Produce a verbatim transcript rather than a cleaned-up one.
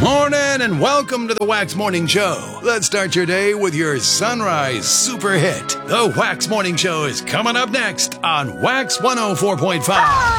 Morning and welcome to the Wax Morning Show. Let's start your day with your sunrise super hit. The Wax Morning Show is coming up next on Wax one oh four point five.